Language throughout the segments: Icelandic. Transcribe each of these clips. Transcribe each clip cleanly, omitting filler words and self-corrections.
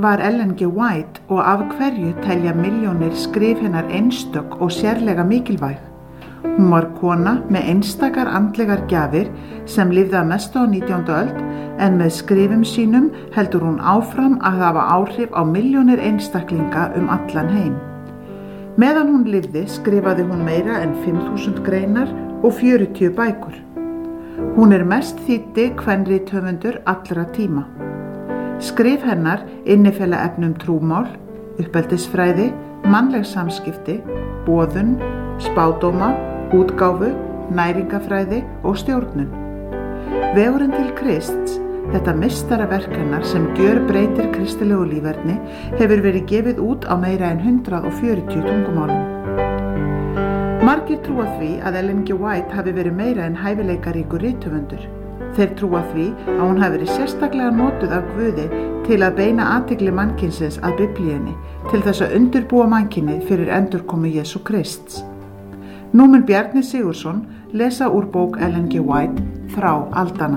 var Ellen G. White og af hverju telja milljónir skrif hennar einstök og sérlega mikilvæg? Hún var kona með einstakar andlegar gjafir sem lifði að mestu á 19. öld en með skrifum sínum heldur hún áfram að hafa áhrif á milljónir einstaklinga allan heim. Meðan hún lifði skrifaði hún meira en 5.000 greinar og 40 bækur. Hún mest þýddi kvenrithöfundur allra tíma. Skrif hennar innifela efnum trúmál, uppeldisfræði, mannleg samskipti, boðun, spádóma, útgáfu, næringafræði og stjórnun. Vegurinn til Krists, þetta meistaraverk hennar sem gjörbreytir kristilegu líferni, hefur verið gefið út á meira en 140 tungumálum. Margir trúa því að Ellen G. White hafi verið meira en hæfileikaríkur rithöfundur. Þeir trúa því að hún hafi verið sérstaklega notuð af Guði til að beina athygli mannkynsins að Biblíunni, til þess að undirbúa mannkynið fyrir endurkomu Jesú Krists. Nú mun Bjarni Sigurðsson lesa úr bók Ellen G. White, Þrá aldanna.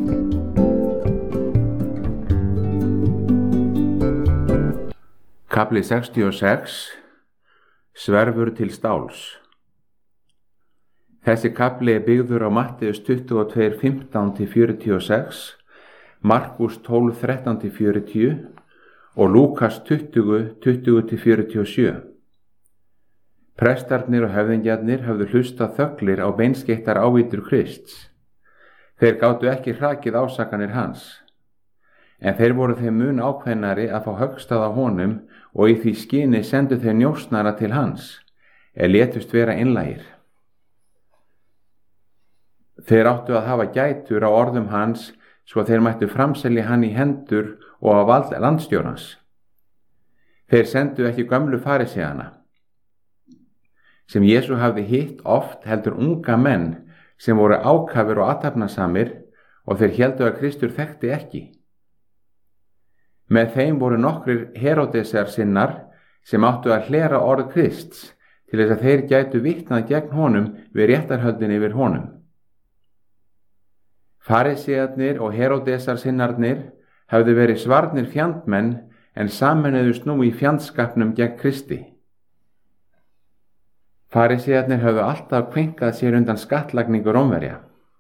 Kafli 66. Sverfur til stáls. Þessi kafli byggður á Matteus 22:15-46, Markus 12:13-40 og Lúkas 20:20-47. Prestarnir og höfðingjarnir höfðu hlustað þöglir á beinskeittar ávítur Krists. Þeir gátu ekki hrakið ásakanir hans, en þeir voru þeim mun ákveðnari að fá höggstað á honum og í því skyni sendu þeir njósnara til hans, létust vera einlægir. Þeir áttu að hafa gætur á orðum hans svo þeir mættu framselja hann í hendur og á vald landstjórans. Þeir sendu ekki gömlu fariseana, sem Jesú hafði hitt oft heldur unga menn sem voru ákafir og athafnasamir og þeir héldu að Kristur þekkti ekki. Með þeim voru nokkrir Heródesar sinnar sem áttu að hlera orð Krists til þess að þeir gætu vitnað gegn honum við réttarhöldin yfir honum. Farisearnir og Heródesar sinnarnir hafðu verið svarnir fjandmenn en sameinuðust nú í fjandskapnum gegn Kristi. Farisearnir hafðu alltaf kvinkað sér undan skattlagningu Rómverja.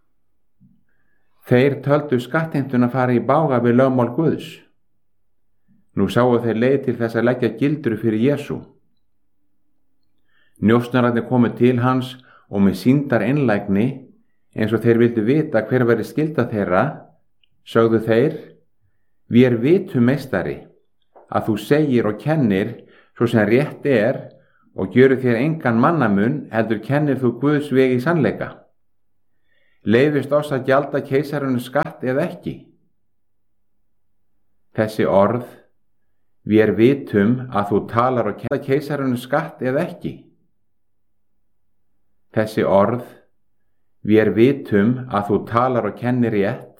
Þeir töldu skattheimtuna fara í bága við lögmál Guðs. Nú sáu þeir leið til þess að leggja gildru fyrir Jesú. Njósnararnir komu til hans og með sýndar einlægni, eins og þeir vildu vita hver væri skylda þeirra, sögðu þeir: Vér vitum, meistari, að þú segir og kennir svo sem rétt og gjöru þér engan mannamun, heldur kennir þú Guðs veg í sannleika. Leyfist oss að gjalda keisarunum skatt eða ekki? Þessi orð, vér vitum að þú talar og kennir keisarunum skatt eða ekki? Þessi orð, vér vitum að þú talar og kennir rétt,